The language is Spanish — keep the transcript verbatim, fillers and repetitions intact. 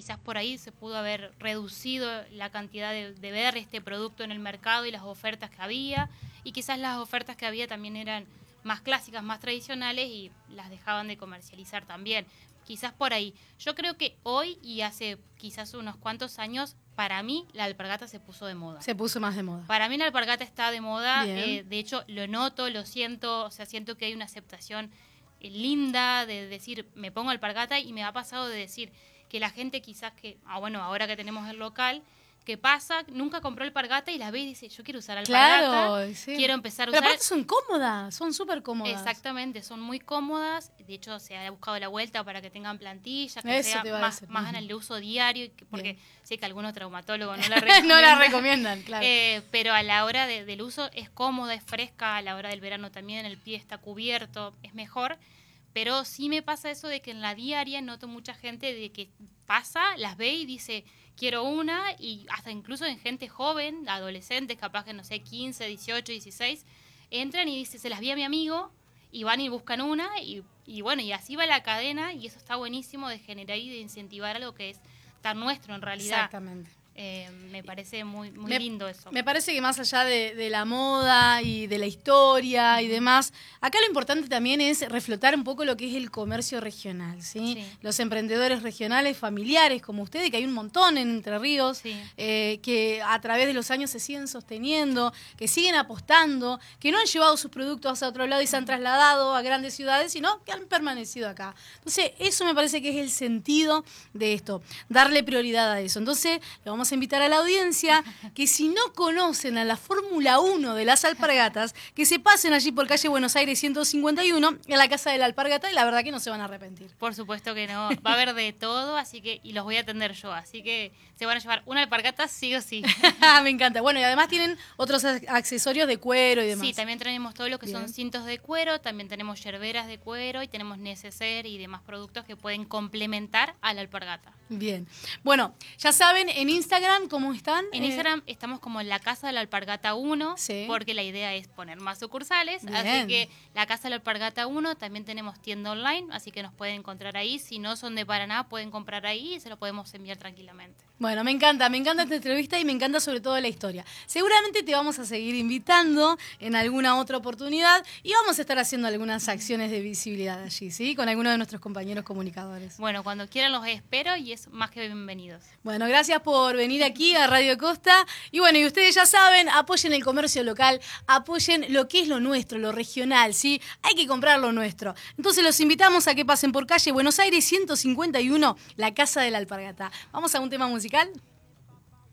quizás por ahí se pudo haber reducido la cantidad de, de ver este producto en el mercado y las ofertas que había, y quizás las ofertas que había también eran más clásicas, más tradicionales, y las dejaban de comercializar también. Quizás por ahí. Yo creo que hoy y hace quizás unos cuantos años, para mí la alpargata se puso de moda. Se puso más de moda. Para mí la alpargata está de moda, eh, de hecho lo noto, lo siento, o sea, siento que hay una aceptación eh, linda de decir, me pongo alpargata, y me ha pasado de decir que la gente quizás que, ah, bueno, ahora que tenemos el local, que pasa, nunca compró alpargata y la ve y dice, yo quiero usar alpargata, claro, sí. quiero empezar a Pero usar... aparte son cómodas, son súper cómodas. Exactamente, son muy cómodas, de hecho se ha buscado la vuelta para que tengan plantillas, que Eso sea más, más en el de uso diario, porque Bien. sé que algunos traumatólogos no la recomiendan. no la recomiendan, claro. Eh, pero a la hora de, del uso es cómoda, es fresca, a la hora del verano también el pie está cubierto, es mejor. Pero sí me pasa eso de que en la diaria noto mucha gente de que pasa, las ve y dice, quiero una, y hasta incluso en gente joven, adolescentes, capaz que no sé, quince, dieciocho, dieciséis, entran y dicen, se las vi a mi amigo, y van y buscan una, y, y bueno, y así va la cadena, y eso está buenísimo de generar y de incentivar algo que es tan nuestro en realidad. Exactamente. Eh, me parece muy, muy me, lindo eso. Me parece que más allá de, de la moda y de la historia uh-huh. y demás, acá lo importante también es reflotar un poco lo que es el comercio regional, ¿sí? Sí. Los emprendedores regionales, familiares como ustedes, que hay un montón en Entre Ríos, sí. eh, que a través de los años se siguen sosteniendo, que siguen apostando, que no han llevado sus productos a otro lado y se han trasladado a grandes ciudades, sino que han permanecido acá. Entonces, eso me parece que es el sentido de esto, darle prioridad a eso. Entonces, lo vamos a invitar a la audiencia que si no conocen a la Fórmula uno de las alpargatas, que se pasen allí por calle Buenos Aires ciento cincuenta y uno en la Casa de la Alpargata, y la verdad que no se van a arrepentir. Por supuesto que no, va a haber de todo, así que y los voy a atender yo, así que se van a llevar una alpargata sí o sí. Me encanta. Bueno, y además tienen otros accesorios de cuero y demás. Sí, también tenemos todo lo que Bien. son cintos de cuero, también tenemos yerberas de cuero y tenemos neceser y demás productos que pueden complementar a la alpargata. Bien. Bueno, ya saben, en Instagram, ¿cómo están? En Instagram eh... estamos como en la Casa de la Alpargata uno, sí. porque la idea es poner más sucursales. Bien. Así que la Casa de la Alpargata uno, también tenemos tienda online, así que nos pueden encontrar ahí. Si no son de Paraná, pueden comprar ahí y se lo podemos enviar tranquilamente. Bueno, me encanta, me encanta esta entrevista y me encanta sobre todo la historia. Seguramente te vamos a seguir invitando en alguna otra oportunidad y vamos a estar haciendo algunas acciones de visibilidad allí, ¿sí? Con algunos de nuestros compañeros comunicadores. Bueno, cuando quieran los espero y es más que bienvenidos. Bueno, gracias por venir aquí a Radio Costa. Y bueno, y ustedes ya saben, apoyen el comercio local, apoyen lo que es lo nuestro, lo regional, ¿sí? Hay que comprar lo nuestro. Entonces los invitamos a que pasen por calle Buenos Aires ciento cincuenta y uno, la Casa de la Alpargata. Vamos a un tema musical.